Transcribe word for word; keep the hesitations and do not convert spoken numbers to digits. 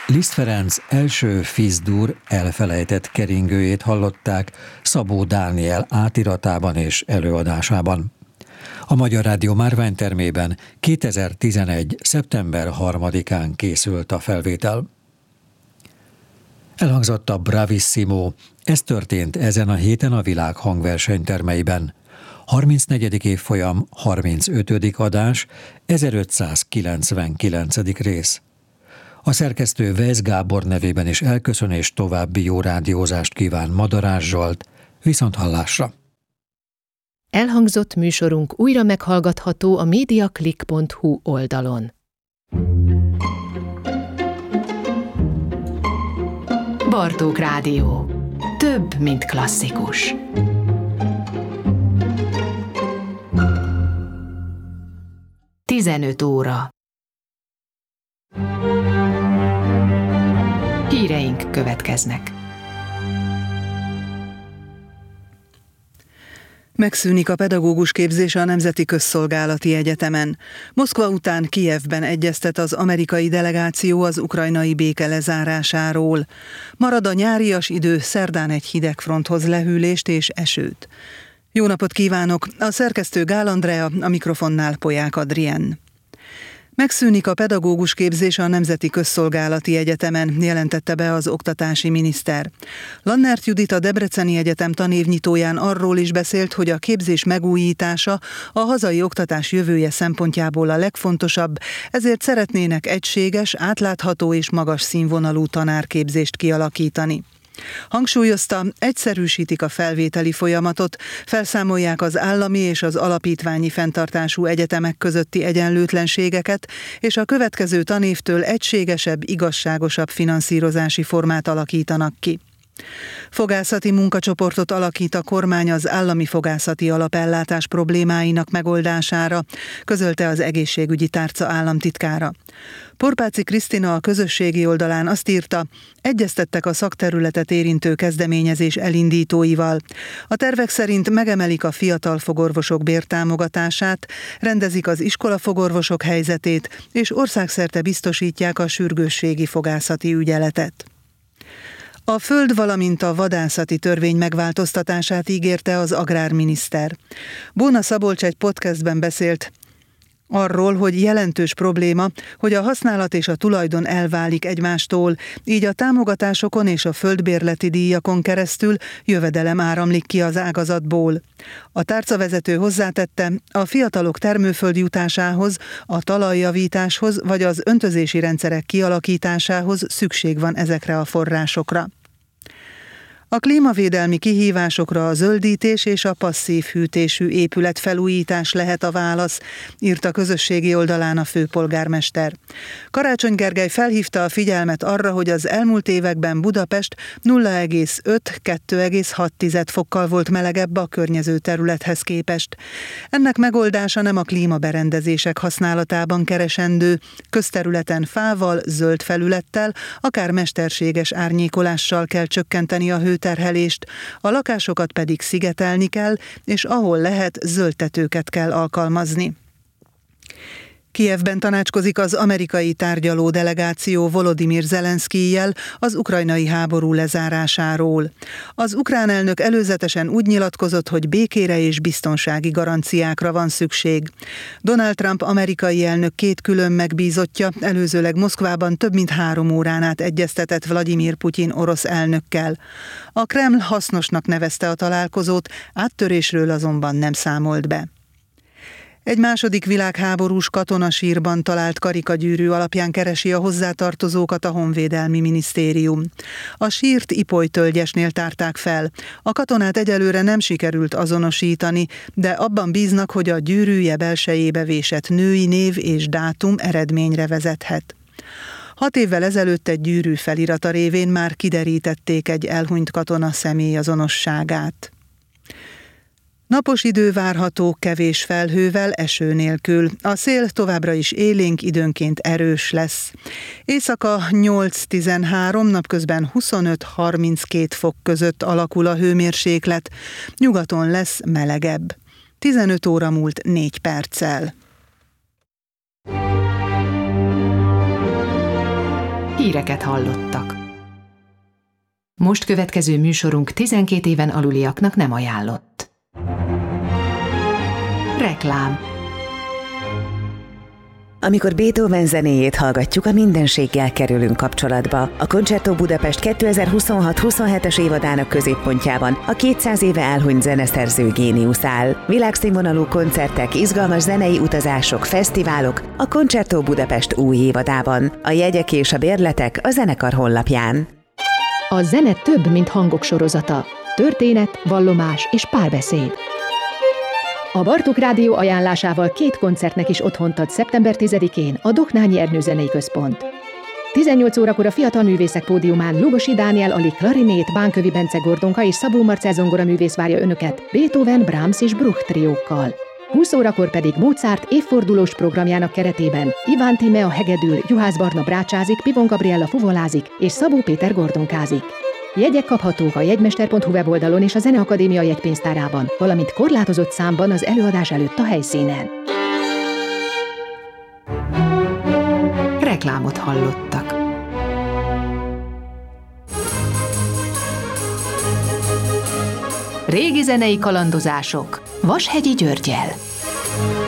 Liszt Ferenc első Fis-dur elfelejtett keringőjét hallották Szabó Dániel átiratában és előadásában. A Magyar Rádió márványtermében kétezer-tizenegy. szeptember harmadikán készült a felvétel. Elhangzott a Bravissimo, ez történt ezen a héten a világ hangversenytermeiben. harmincnegyedik évfolyam, harmincötödik adás, ezerötszázkilencvenkilencedik rész. A szerkesztő Vesz Gábor nevében is elköszön és további jó rádiózást kíván Madarás Zsolt, viszonthallásra. Elhangzott műsorunk újra meghallgatható a mediaclick pont hu oldalon. Bartók Rádió. Több, mint klasszikus. tizenöt óra. Híreink következnek. Megszűnik a pedagógus képzés a Nemzeti Közszolgálati Egyetemen. Moszkva után Kijevben egyeztet az amerikai delegáció az ukrajnai béke lezárásáról. Marad a nyárias idő, szerdán egy hidegfronthoz lehűlést és esőt. Jó napot kívánok! A szerkesztő Gál Andrea, a mikrofonnál Polyák Adrien. Megszűnik a pedagógus képzés a Nemzeti Közszolgálati Egyetemen, jelentette be az oktatási miniszter. Lannert Judit, a Debreceni Egyetem tanévnyitóján arról is beszélt, hogy a képzés megújítása a hazai oktatás jövője szempontjából a legfontosabb, ezért szeretnének egységes, átlátható és magas színvonalú tanárképzést kialakítani. Hangsúlyozta, egyszerűsítik a felvételi folyamatot, felszámolják az állami és az alapítványi fenntartású egyetemek közötti egyenlőtlenségeket, és a következő tanévtől egységesebb, igazságosabb finanszírozási formát alakítanak ki. Fogászati munkacsoportot alakít a kormány az állami fogászati alapellátás problémáinak megoldására, közölte az egészségügyi tárca államtitkára. Porpáci Krisztina a közösségi oldalán azt írta, egyeztettek a szakterületet érintő kezdeményezés elindítóival. A tervek szerint megemelik a fiatal fogorvosok bértámogatását, rendezik az iskolafogorvosok helyzetét, és országszerte biztosítják a sürgősségi fogászati ügyeletet. A föld, valamint a vadászati törvény megváltoztatását ígérte az agrárminiszter. Bóna Szabolcs egy podcastben beszélt arról, hogy jelentős probléma, hogy a használat és a tulajdon elválik egymástól, így a támogatásokon és a földbérleti díjakon keresztül jövedelem áramlik ki az ágazatból. A tárcavezető hozzátette, a fiatalok termőföld jutásához, a talajjavításhoz vagy az öntözési rendszerek kialakításához szükség van ezekre a forrásokra. A klímavédelmi kihívásokra a zöldítés és a passzív hűtésű épületfelújítás lehet a válasz, írta közösségi oldalán a főpolgármester. Karácsony Gergely felhívta a figyelmet arra, hogy az elmúlt években Budapest nulla egész öt - kettő egész hat fokkal volt melegebb a környező területhez képest. Ennek megoldása nem a klímaberendezések használatában keresendő, közterületen fával, zöld felülettel, akár mesterséges árnyékolással kell csökkenteni a hőt, terhelést, a lakásokat pedig szigetelni kell, és ahol lehet, zöldtetőket kell alkalmazni. Kijevben tanácskozik az amerikai tárgyaló delegáció Volodymyr Zelenszkijjel az ukrajnai háború lezárásáról. Az ukrán elnök előzetesen úgy nyilatkozott, hogy békére és biztonsági garanciákra van szükség. Donald Trump amerikai elnök két külön megbízottja előzőleg Moszkvában több mint három órán át egyeztetett Vladimir Putyin orosz elnökkel. A Kreml hasznosnak nevezte a találkozót, áttörésről azonban nem számolt be. Egy második világháborús katonasírban talált karikagyűrű alapján keresi a hozzátartozókat a Honvédelmi Minisztérium. A sírt Ipoly-tölgyesnél tárták fel. A katonát egyelőre nem sikerült azonosítani, de abban bíznak, hogy a gyűrűje belsejébe vésett női név és dátum eredményre vezethet. Hat évvel ezelőtt egy gyűrű felirata révén már kiderítették egy elhunyt katona személyazonosságát. Napos idő várható, kevés felhővel, eső nélkül. A szél továbbra is élénk, időnként erős lesz. Éjszaka nyolc-tizenhárom, napközben huszonöt - harminckét fok között alakul a hőmérséklet, nyugaton lesz melegebb. tizenöt óra múlt négy perccel. híreket hallottak. Most következő műsorunk tizenkét éven aluliaknak nem ajánlott. Reklám. Amikor Beethoven zenéjét hallgatjuk, a mindenséggel kerülünk kapcsolatba. A Concerto Budapest kétezer-huszonhat huszonhetes évadának középpontjában a kétszáz éve elhunyt zeneszerző géniusz áll. Világszínvonalú koncertek, izgalmas zenei utazások, fesztiválok a Concerto Budapest új évadában. A jegyek és a bérletek a zenekar honlapján. A zene több, mint hangok sorozata. Történet, vallomás és párbeszéd. A Bartók Rádió ajánlásával két koncertnek is otthont ad szeptember tizedikén a Doknányi Ernő Zenei Központ. tizennyolc órakor a Fiatal Művészek Pódiumán Lugosi Dániel Ali klarinét, Bánkövi Bence Gordonka és Szabó Marcell zongora művész várja önöket Beethoven, Brahms és Bruch triókkal. húsz órakor pedig Mozart évfordulós programjának keretében Iván Tíme a hegedül, Juhász Barna brácsázik, Pivon Gabriella fuvolázik és Szabó Péter gordonkázik. Jegyek kaphatók a jegymester pont hu weboldalon és a Zeneakadémia jegypénztárában, valamint korlátozott számban az előadás előtt a helyszínen. Reklámot hallottak. Régi zenei kalandozások Vashegyi Györggyel.